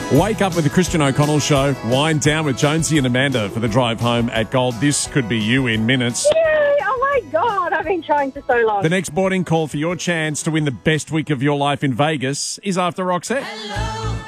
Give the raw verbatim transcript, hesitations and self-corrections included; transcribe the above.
Wake up with the Christian O'Connell Show. Wind down with Jonesy and Amanda for the drive home at Gold. This could be you in minutes. Yay! Oh my God, I've been trying for so long. The next boarding call for your chance to win the best week of your life in Vegas is after Roxette. Hello.